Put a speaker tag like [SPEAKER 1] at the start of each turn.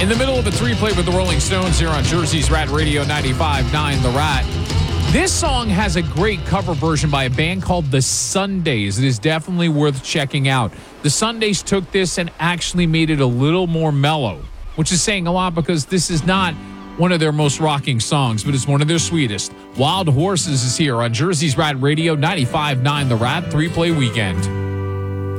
[SPEAKER 1] In the middle of a three-play with the Rolling Stones here on Jersey's Rat Radio 95.9 The Rat. This song has a great cover version by a band called The Sundays. It is definitely worth checking out. The Sundays took this and actually made it a little more mellow, which is saying a lot because this is not one of their most rocking songs, but it's one of their sweetest. Wild Horses is here on Jersey's Rat Radio 95.9 The Rat, three-play weekend.